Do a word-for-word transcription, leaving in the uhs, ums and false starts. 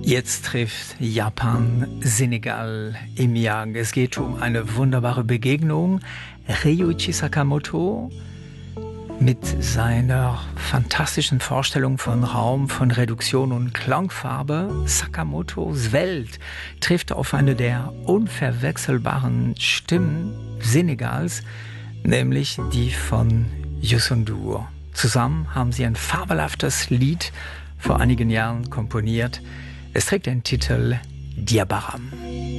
Jetzt trifft Japan Senegal im Yang. Es geht um eine wunderbare Begegnung. Ryuichi Sakamoto mit seiner fantastischen Vorstellung von Raum, von Reduktion und Klangfarbe. Sakamotos Welt trifft auf eine der unverwechselbaren Stimmen Senegals, nämlich die von Youssou N'Dour. Zusammen haben sie ein fabelhaftes Lied vor einigen Jahren komponiert. Es trägt den Titel Diabaram.